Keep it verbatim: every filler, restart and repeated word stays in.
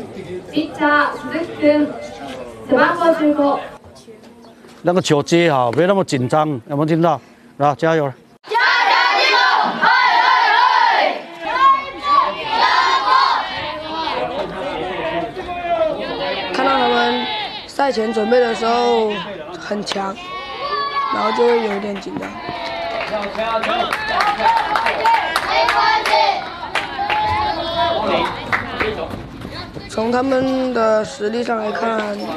ピッチャー鈴木君、背番号十五。 那个球接好，别那么紧张，有没有听到？来，加油！ 加油！加油！嗨嗨嗨！看到他们赛前准备的时候很强，然后就会有一点紧张。从他们的实力上来看，